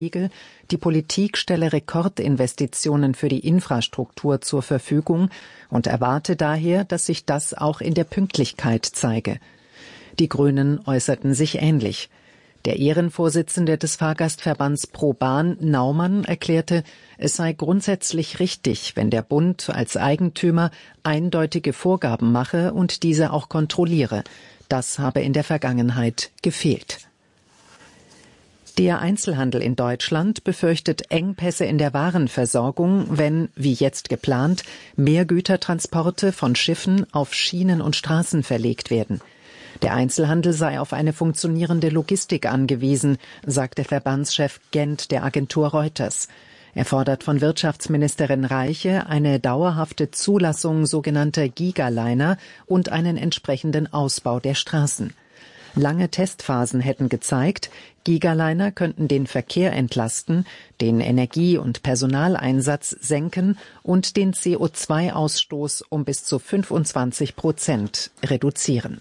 Die Politik stelle Rekordinvestitionen für die Infrastruktur zur Verfügung und erwarte daher, dass sich das auch in der Pünktlichkeit zeige. Die Grünen äußerten sich ähnlich. Der Ehrenvorsitzende des Fahrgastverbands ProBahn, Naumann, erklärte, es sei grundsätzlich richtig, wenn der Bund als Eigentümer eindeutige Vorgaben mache und diese auch kontrolliere. Das habe in der Vergangenheit gefehlt. Der Einzelhandel in Deutschland befürchtet Engpässe in der Warenversorgung, wenn, wie jetzt geplant, mehr Gütertransporte von Schiffen auf Schienen und Straßen verlegt werden. Der Einzelhandel sei auf eine funktionierende Logistik angewiesen, sagt der Verbandschef Gent der Agentur Reuters. Er fordert von Wirtschaftsministerin Reiche eine dauerhafte Zulassung sogenannter Gigaliner und einen entsprechenden Ausbau der Straßen. Lange Testphasen hätten gezeigt, Gigaliner könnten den Verkehr entlasten, den Energie- und Personaleinsatz senken und den CO2-Ausstoß um bis zu 25% reduzieren.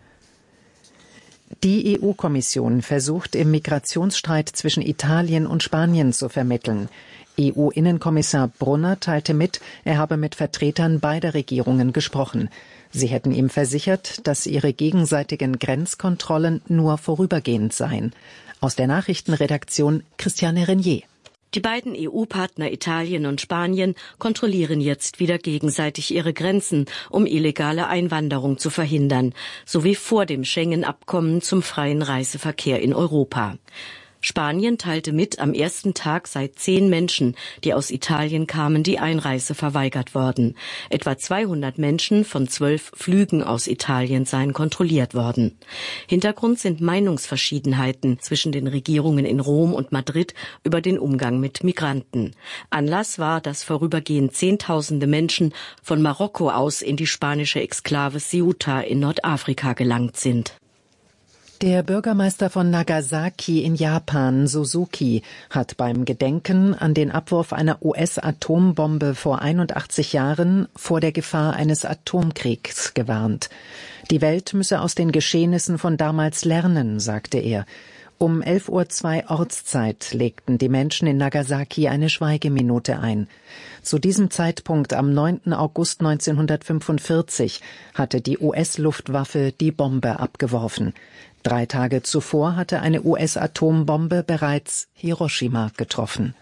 Die EU-Kommission versucht, im Migrationsstreit zwischen Italien und Spanien zu vermitteln. EU-Innenkommissar Brunner teilte mit, er habe mit Vertretern beider Regierungen gesprochen. Sie hätten ihm versichert, dass ihre gegenseitigen Grenzkontrollen nur vorübergehend seien. Aus der Nachrichtenredaktion Christiane Renier. Die beiden EU-Partner Italien und Spanien kontrollieren jetzt wieder gegenseitig ihre Grenzen, um illegale Einwanderung zu verhindern, so wie vor dem Schengen-Abkommen zum freien Reiseverkehr in Europa. Spanien teilte mit, am ersten Tag sei 10 Menschen, die aus Italien kamen, die Einreise verweigert worden. Etwa 200 Menschen von 12 Flügen aus Italien seien kontrolliert worden. Hintergrund sind Meinungsverschiedenheiten zwischen den Regierungen in Rom und Madrid über den Umgang mit Migranten. Anlass war, dass vorübergehend Zehntausende Menschen von Marokko aus in die spanische Exklave Ceuta in Nordafrika gelangt sind. Der Bürgermeister von Nagasaki in Japan, Suzuki, hat beim Gedenken an den Abwurf einer US-Atombombe vor 81 Jahren vor der Gefahr eines Atomkriegs gewarnt. Die Welt müsse aus den Geschehnissen von damals lernen, sagte er. Um 11:02 Uhr Ortszeit legten die Menschen in Nagasaki eine Schweigeminute ein. Zu diesem Zeitpunkt am 9. August 1945 hatte die US-Luftwaffe die Bombe abgeworfen. 3 Tage zuvor hatte eine US-Atombombe bereits Hiroshima getroffen.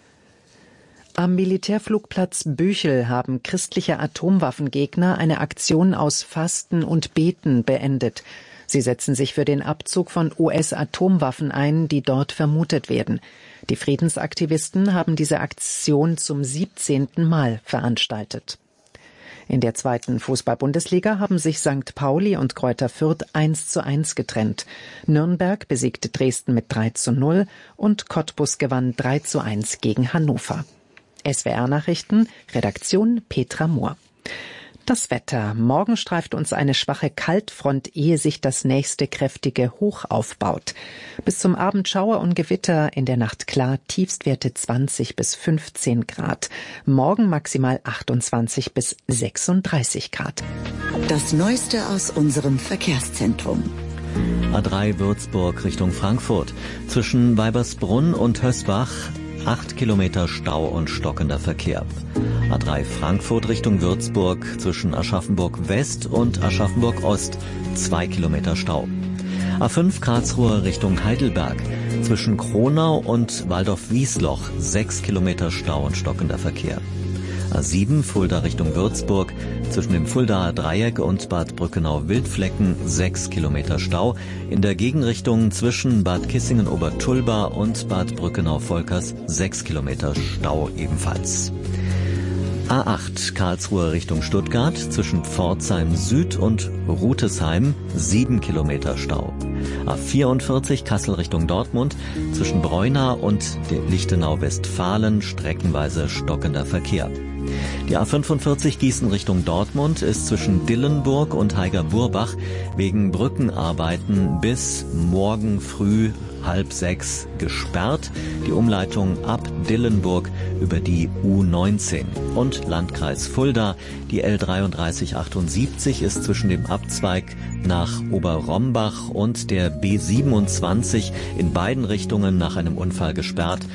Am Militärflugplatz Büchel haben christliche Atomwaffengegner eine Aktion aus Fasten und Beten beendet. Sie setzen sich für den Abzug von US-Atomwaffen ein, die dort vermutet werden. Die Friedensaktivisten haben diese Aktion zum 17. Mal veranstaltet. In der 2. Fußball-Bundesliga haben sich St. Pauli und Greuther Fürth 1:1 getrennt. Nürnberg besiegte Dresden mit 3:0 und Cottbus gewann 3:1 gegen Hannover. SWR-Nachrichten, Redaktion Petra Mohr. Das Wetter. Morgen streift uns eine schwache Kaltfront, ehe sich das nächste kräftige Hoch aufbaut. Bis zum Abend Schauer und Gewitter, in der Nacht klar, Tiefstwerte 20 bis 15 Grad. Morgen maximal 28 bis 36 Grad. Das Neueste aus unserem Verkehrszentrum. A3 Würzburg Richtung Frankfurt. Zwischen Weibersbrunn und Hösbach 8 Kilometer Stau und stockender Verkehr. A3 Frankfurt Richtung Würzburg zwischen Aschaffenburg West und Aschaffenburg Ost 2 Kilometer Stau. A5 Karlsruhe Richtung Heidelberg zwischen Kronau und Waldorf-Wiesloch 6 Kilometer Stau und stockender Verkehr. A7 Fulda Richtung Würzburg zwischen dem Fuldaer Dreieck und Bad Brückenau-Wildflecken 6 Kilometer Stau. In der Gegenrichtung zwischen Bad Kissingen-Obertulba und Bad Brückenau-Volkers 6 Kilometer Stau ebenfalls. A8 Karlsruhe Richtung Stuttgart zwischen Pforzheim Süd und Rutesheim 7 Kilometer Stau. A44 Kassel Richtung Dortmund zwischen Breuna und Lichtenau-Westfalen streckenweise stockender Verkehr. Die A45 Gießen Richtung Dortmund ist zwischen Dillenburg und Haiger-Burbach wegen Brückenarbeiten bis morgen früh 5:30 gesperrt. Die Umleitung ab Dillenburg über die U19. Und Landkreis Fulda, die L3378 ist zwischen dem Abzweig nach Oberrombach und der B27 in beiden Richtungen nach einem Unfall gesperrt.